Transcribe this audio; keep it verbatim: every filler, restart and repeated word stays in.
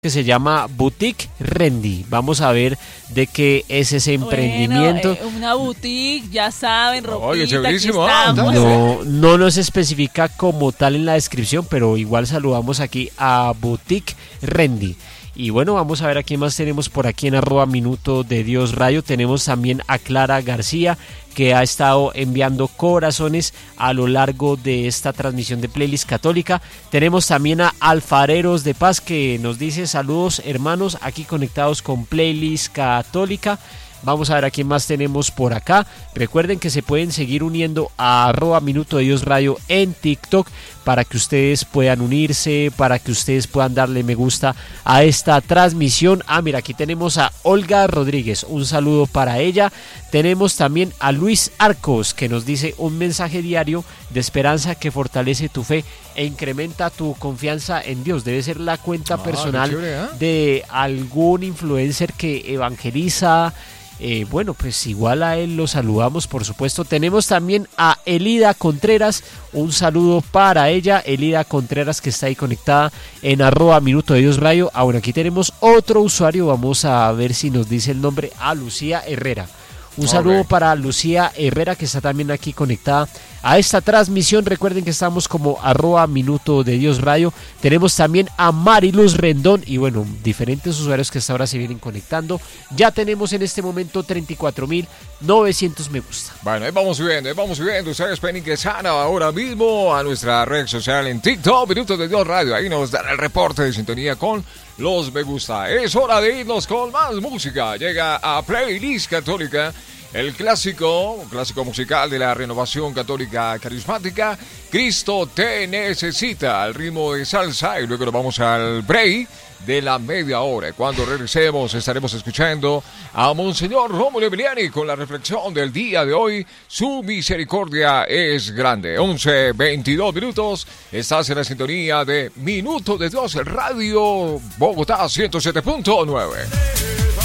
que se llama Boutique Rendy. Vamos a ver de qué es ese emprendimiento. Bueno, eh, una boutique, ya saben, ropita, Oye, aquí chéverísimo. estamos. No, no nos especifica como tal en la descripción, pero igual saludamos aquí a Boutique Rendy. Y bueno, vamos a ver a quién más tenemos por aquí en arroba Minuto de Dios Radio. Tenemos también a Clara García, que ha estado enviando corazones a lo largo de esta transmisión de Playlist Católica. Tenemos también a Alfareros de Paz, que nos dice: saludos hermanos, aquí conectados con Playlist Católica. Vamos a ver a quién más tenemos por acá. Recuerden que se pueden seguir uniendo a arroba Minuto de Dios Radio en TikTok para que ustedes puedan unirse, para que ustedes puedan darle me gusta a esta transmisión. Ah, mira, aquí tenemos a Olga Rodríguez, un saludo para ella. Tenemos también a Luis Arcos, que nos dice: un mensaje diario de esperanza que fortalece tu fe e incrementa tu confianza en Dios. Debe ser la cuenta Ah, personal qué chévere, ¿eh? de algún influencer que evangeliza. Eh, bueno, pues igual a él lo saludamos, por supuesto. Tenemos también a Elida Contreras, un saludo para ella, Elida Contreras, que está ahí conectada en arroba Minuto de Dios Radio. Ahora aquí tenemos otro usuario, vamos a ver si nos dice el nombre, a Lucía Herrera. Un saludo Okay. para Lucía Herrera, que está también aquí conectada a esta transmisión. Recuerden que estamos como arroba Minuto de Dios Radio. Tenemos también a Mariluz Rendón y bueno, diferentes usuarios que hasta ahora se vienen conectando. Ya tenemos en este momento treinta y cuatro mil novecientos me gusta. Bueno, ahí vamos subiendo, ahí vamos subiendo. Ustedes pueden ingresar ahora mismo a nuestra red social en TikTok, Minuto de Dios Radio. Ahí nos dará el reporte de sintonía con los me gusta. Es hora de irnos con más música. Llega a Playlist Católica el clásico, un clásico musical de la renovación católica carismática, Cristo te necesita, al ritmo de salsa. Y luego nos vamos al break de la media hora. Cuando regresemos estaremos escuchando a Monseñor Rómulo Emiliani con la reflexión del día de hoy: su misericordia es grande. once veintidós minutos, estás en la sintonía de Minuto de Dios Radio Bogotá ciento siete punto nueve.